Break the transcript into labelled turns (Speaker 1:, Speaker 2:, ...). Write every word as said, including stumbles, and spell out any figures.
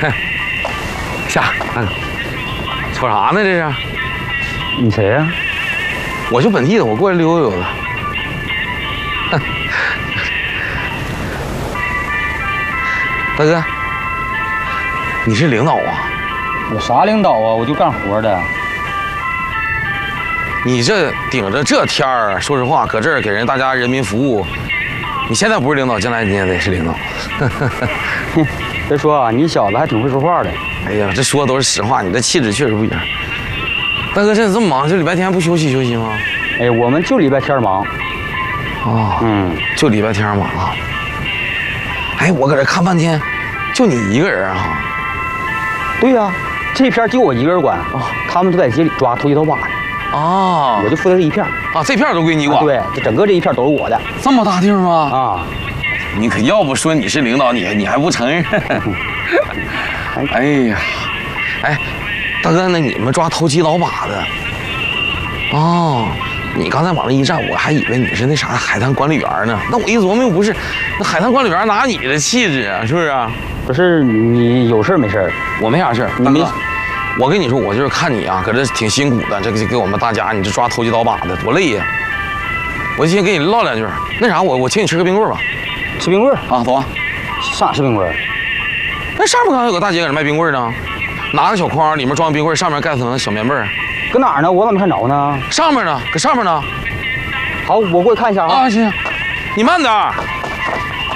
Speaker 1: 下，嗯，瞅啥呢？这是？
Speaker 2: 你谁呀、啊？
Speaker 1: 我就本地的，我过来溜溜的。大哥，你是领导啊？
Speaker 2: 我啥领导啊？我就干活的。
Speaker 1: 你这顶着这天儿，说实话，搁这儿给人大家人民服务，你现在不是领导，将来你也得是领导。
Speaker 2: 别说啊，你小子还挺会说话的。
Speaker 1: 哎呀，这说的都是实话，你这气质确实不一样。大哥，这这么忙，这礼拜天不休息休息吗？
Speaker 2: 哎，我们就礼拜天忙。
Speaker 1: 哦，
Speaker 2: 嗯，
Speaker 1: 就礼拜天忙啊。哎，我搁这看半天，就你一个人啊？
Speaker 2: 对呀、啊，这片就我一个人管啊，他们都在街里抓投机倒把的。
Speaker 1: 啊，
Speaker 2: 我就负责这一片
Speaker 1: 啊，这片都归你管、啊？
Speaker 2: 对，这整个这一片都是我的。
Speaker 1: 这么大地方吗？
Speaker 2: 啊，
Speaker 1: 你可要不说你是领导，你你还不承认？哎呀，哎，大哥，那你们抓投机倒把的？哦，你刚才往那一站，我还以为你是那啥海滩管理员呢。那我一琢磨，又不是，那海滩管理员哪你的气质啊？是不是啊？
Speaker 2: 不是你有事没事？
Speaker 1: 我没啥事，
Speaker 2: 你没。
Speaker 1: 我跟你说，我就是看你啊，搁这挺辛苦的，这个给我们大家，你这抓投机倒把的多累呀！我先跟你唠两句。那啥，我我请你吃个冰棍吧。
Speaker 2: 吃冰棍
Speaker 1: 啊，走啊！
Speaker 2: 啥吃冰棍？
Speaker 1: 那上面刚才有个大姐搁那卖冰棍呢，拿个小筐，里面装冰棍，上面盖层小棉被。
Speaker 2: 搁哪儿呢？我怎么没看着呢？
Speaker 1: 上面呢，搁上面呢。
Speaker 2: 好，我过去看一下啊。
Speaker 1: 啊，行，你慢点。